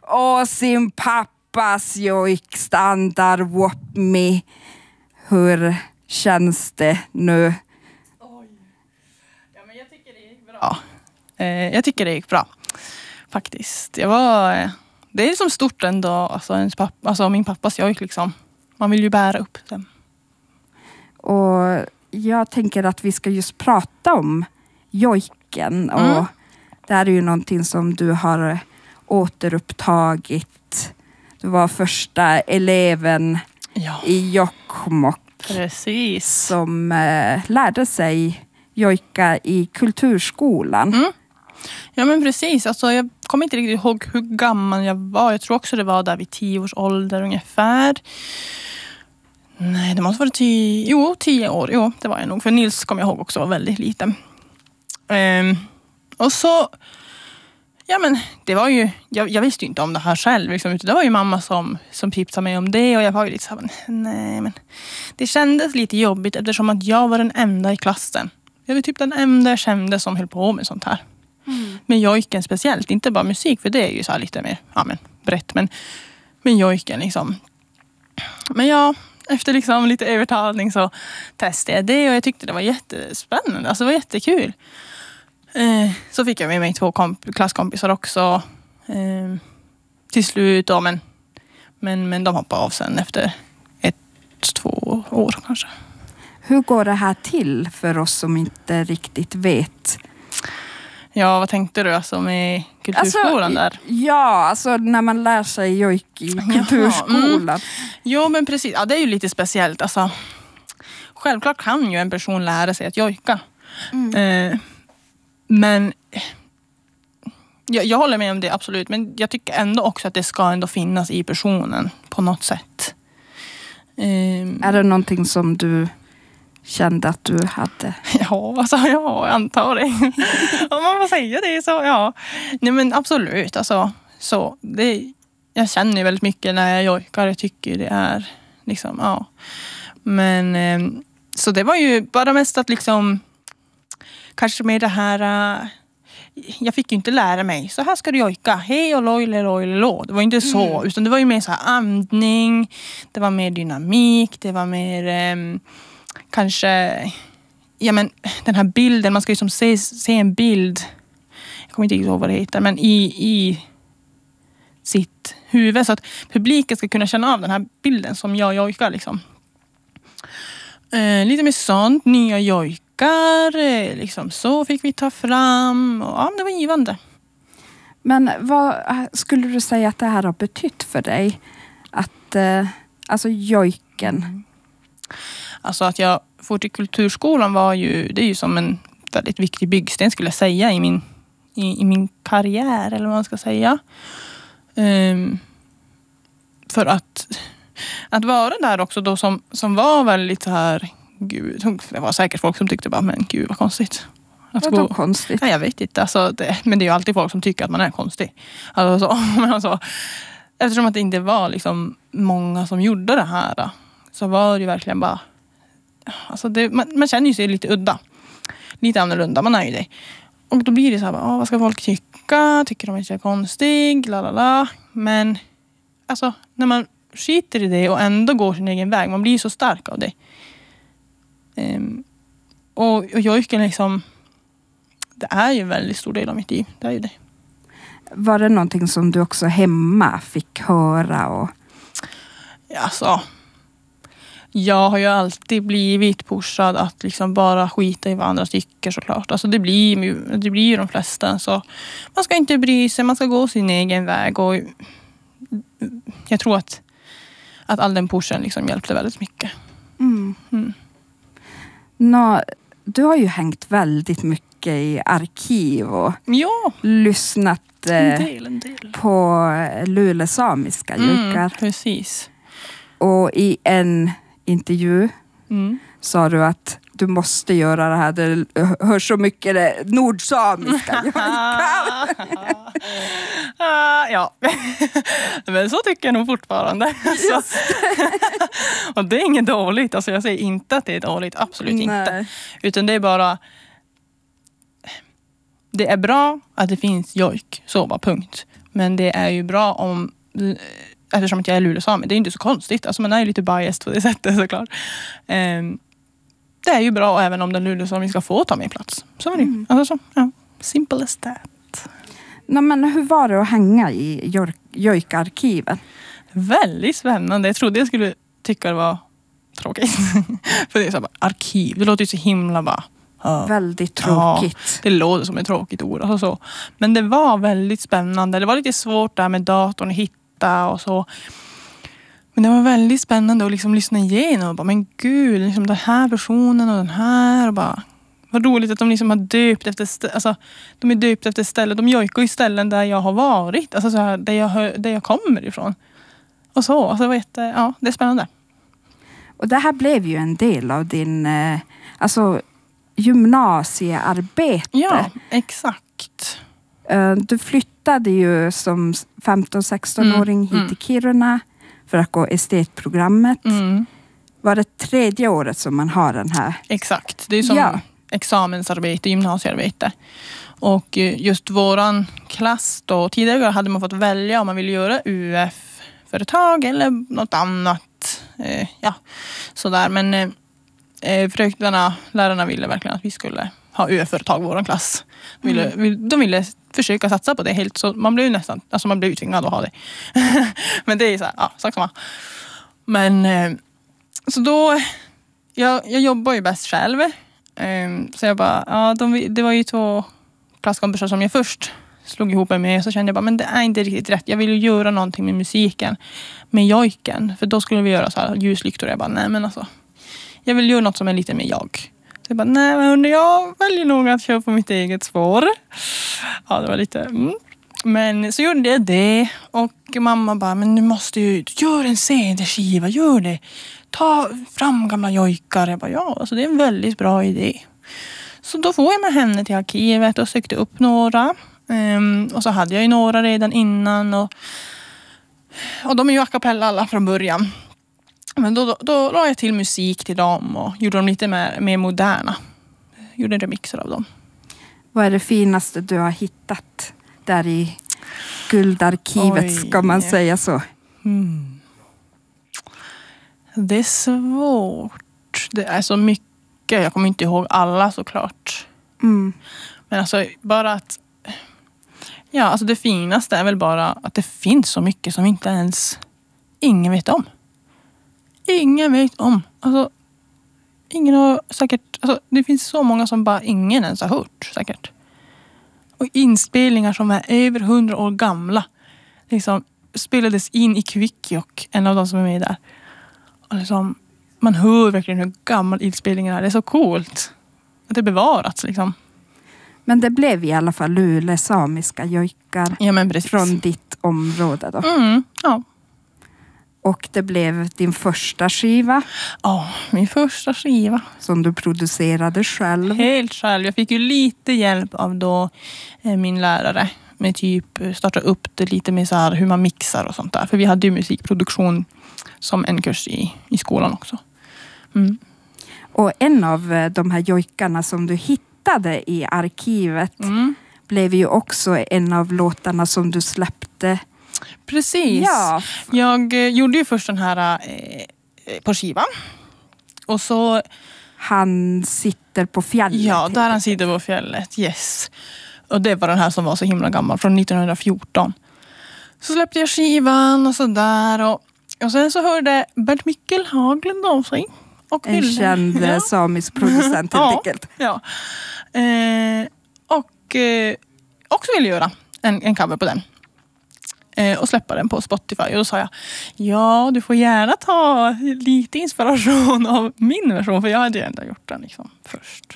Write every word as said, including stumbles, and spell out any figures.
och sin pappas jojkstandard Whoop Me. Hur känns det nu? Oj. Ja, men jag tycker det gick bra. Eh, jag tycker det gick bra. Faktiskt. Jag var, eh, det är som stort ändå. Alltså, ens pappa, alltså min pappas jojk liksom. Man vill ju bära upp den. Och jag tänker att vi ska just prata om jojken. Och Mm. det här är ju någonting som du har återupptagit. Du var första eleven Ja. i Jokkmokk Precis. som eh, lärde sig jojka i kulturskolan. Mm. Ja men precis. Alltså, jag kommer inte riktigt ihåg hur gammal jag var. Jag tror också det var där vid tio års ålder ungefär. Nej, det måste vara tio, jo, tio år. Jo, det var jag nog. För Nils kommer jag ihåg också var väldigt liten. Ehm, och så, ja men det var ju, jag, jag visste ju inte om det här själv. Liksom, det var ju mamma som, som tipsade mig om det. Och jag var ju lite så här, nej men. Det kändes lite jobbigt eftersom att jag var den enda i klassen. Jag var typ den enda jag kände som höll på med sånt här. Mm. Med jojken speciellt, inte bara musik. För det är ju så här lite mer, ja men brett. Men med jojken liksom. Men ja, efter liksom lite övertalning så testade jag det och jag tyckte det var jättespännande. Alltså det var jättekul. Eh, så fick jag med mig två komp- klasskompisar också. Eh, till slut då, men, men, men de hoppade av sen efter ett, två år kanske. Hur går det här till för oss som inte riktigt vet? Ja, vad tänkte du alltså med kulturskolan alltså, där? Ja, alltså när man lär sig jojk i kulturskolan. Mm. Jo, men precis. Ja, det är ju lite speciellt. Alltså, självklart kan ju en person lära sig att jojka. Mm. Eh, men jag, jag håller med om det, absolut. Men jag tycker ändå också att det ska ändå finnas i personen på något sätt. Eh, är det någonting som du kände att du hade? Ja, alltså ja, jag antar det. Om man får säga det så, ja. Nej men absolut, alltså. Så, det, jag känner ju väldigt mycket när jag jojkar. Jag tycker det är liksom, ja. Men, eh, så det var ju bara mest att liksom, kanske med det här, uh, jag fick ju inte lära mig, så här ska du jojka. Hej och loj, loj, loj. Det var inte så, mm. utan det var ju mer så här andning. Det var mer dynamik, det var mer... Um, Kanske, ja men den här bilden, man ska ju som se, se en bild, jag kommer inte ihåg vad det heter, men i, i sitt huvud så att publiken ska kunna känna av den här bilden som jag jojkar liksom. Eh, lite mer sånt, nya jojkar, eh, liksom så fick vi ta fram och ja, det var givande. Men vad skulle du säga att det här har betytt för dig? Att, eh, alltså jojken... Mm. Alltså att jag får till kulturskolan var ju, det är ju som en väldigt viktig byggsten skulle jag säga i min, i, i min karriär eller vad man ska säga. Um, för att, att vara där också då som, som var väldigt så här, gud, det var säkert folk som tyckte bara, men gud vad konstigt. Att vad gå, konstigt? Nej, jag vet inte, alltså det, men det är ju alltid folk som tycker att man är konstig. Alltså, så, men alltså, eftersom att det inte var liksom många som gjorde det här så var det ju verkligen bara alltså det, man, man känner ju sig lite udda. Lite annorlunda, man är ju det. Och då blir det så här, vad ska folk tycka? Tycker de att jag är konstig? Lalala. Men alltså, när man skiter i det och ändå går sin egen väg, man blir ju så stark av det. Um, och, och jag tycker liksom, det är ju en väldigt stor del av mitt liv. Det är ju det. Var det någonting som du också hemma fick höra? Och... Ja, alltså... Jag har ju alltid blivit pushad att liksom bara skita i vad andra tycker såklart. Alltså det blir ju det blir ju de flesta. Så man ska inte bry sig, man ska gå sin egen väg. Och jag tror att, att all den pushen liksom hjälpte väldigt mycket. Mm. Mm. Nå, du har ju hängt väldigt mycket i arkiv och ja. lyssnat eh, en del, en del. på Luleå samiska jojkar. Mm, precis. Och i en intervju mm. sa du att du måste göra det här. Det hörs så mycket det nordsamiska jojkar. uh, ja, men så tycker jag nog fortfarande. Så. Och det är inget dåligt. Alltså jag säger inte att det är dåligt. Absolut Nej. inte. Utan det är bara... Det är bra att det finns jojk. Så var punkt. Men det är ju bra om, eftersom att jag är lulesame, det är inte så konstigt. Alltså man är ju lite biased på det sättet såklart. Um, det är ju bra även om den lulesame ska få ta med plats. Så är det mm. alltså så, ja. Simple as that. No, men hur var det att hänga i Jojk-arkivet? Väldigt spännande. Jag trodde jag skulle tycka det var tråkigt. För det är så bara, arkiv, det låter ju så himla bara... Uh, väldigt tråkigt. Ja, det låter som ett tråkigt ord. Alltså så. Men det var väldigt spännande. Det var lite svårt där med datorn att hitta och så. Men det var väldigt spännande att liksom lyssna igenom. Och bara, men gud, liksom den här personen och den här. Och bara, vad roligt att de liksom har döpt efter st- alltså, de är döpt efter ställen. De jojkar i ställen där jag har varit. Alltså så här, där, jag, där jag kommer ifrån. Och så. Alltså, det var jätte, ja, det är spännande. Och det här blev ju en del av din... Eh, alltså... gymnasiearbete. Ja, exakt. Du flyttade ju som femton-sexton-åring mm, hit mm. till Kiruna för att gå estetprogrammet. Mm. Var det tredje året som man har den här? Exakt, det är som ja. examensarbete, gymnasiearbete. Och just våran klass då, tidigare hade man fått välja om man ville göra U F-företag eller något annat. Eh, ja, sådär. Men eh, Eh, fröknarna, lärarna ville verkligen att vi skulle ha U F-företag i vår klass. De ville, mm. de ville försöka satsa på det helt, så man blev nästan, alltså man blev tvingad att ha det. Men det är så här, ja, sak samma. Men eh, så då, jag, jag jobbar ju bäst själv. Eh, så jag bara, ja, de, det var ju två klasskompisar som jag först slog ihop mig med, så kände jag bara, men det är inte riktigt rätt. Jag vill ju göra någonting med musiken, med jojken. För då skulle vi göra så här ljuslyktor. Jag bara, nej men alltså. Jag vill göra något som är lite mer jag. Så jag bara, nej men jag väljer nog att köra på mitt eget spår. Ja, det var lite... Mm. Men så gjorde jag det. Och mamma bara, men du måste ju... Gör en C D-skiva, gör det. Ta fram gamla jojkar. Jag bara, ja, alltså det är en väldigt bra idé. Så då får jag med henne till arkivet och sökte upp några. Um, och så hade jag ju några redan innan. Och, och de är ju a cappella alla från början. Men då, då, då la jag till musik till dem och gjorde dem lite mer, mer moderna. Gjorde en remixer av dem. Vad är det finaste du har hittat där i guldarkivet? Oj. Ska man säga så? Mm. Det är svårt. Det är så mycket. Jag kommer inte ihåg alla såklart. Mm. Men alltså bara att... Ja, alltså det finaste är väl bara att det finns så mycket som inte ens ingen vet om. Ingen vet om. Alltså, ingen har säkert... Alltså, det finns så många som bara ingen ens har hört, säkert. Och inspelningar som är över hundra år gamla. Liksom spelades in i Kvikkjokk, en av de som är med där. Och liksom, man hör verkligen hur gammal inspelningen är. Det är så coolt att det bevarats, liksom. Men det blev i alla fall lulesamiska jojkar ja, men precis. Från ditt område då. Mm, ja. Och det blev din första skiva. Ja, oh, min första skiva. Som du producerade själv. Helt själv. Jag fick ju lite hjälp av då eh, min lärare. Med typ starta upp det lite med så här hur man mixar och sånt där. För vi hade ju musikproduktion som en kurs i, i skolan också. Mm. Och en av de här jojkarna som du hittade i arkivet mm. blev ju också en av låtarna som du släppte. Precis. Ja. Jag eh, gjorde ju först den här eh, på skivan. Och så... Han sitter på fjället. Ja, där han sitter på fjället. Yes. Och det var den här som var så himla gammal. Från nittonhundrafjorton. Så släppte jag skivan och sådär. Och, och sen så hörde Bert Mikkel Haglund av sig. Och en ville, känd ja. samisk producent helt enkelt. Ja. ja. Eh, och eh, också ville göra en, en cover på den. Och släppa den på Spotify. Och då sa jag, ja du får gärna ta lite inspiration av min version. För jag hade ju ändå gjort den liksom först.